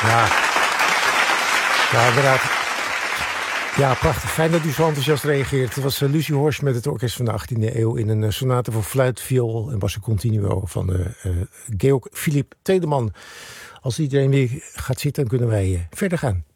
Ja, ja, inderdaad. Ja, prachtig. Fijn dat u zo enthousiast reageert. Het was Lucie Horst met het orkest van de 18e eeuw... in een sonate voor fluit, viool en basso continuo... van Georg Philipp Telemann. Als iedereen weer gaat zitten, dan kunnen wij verder gaan.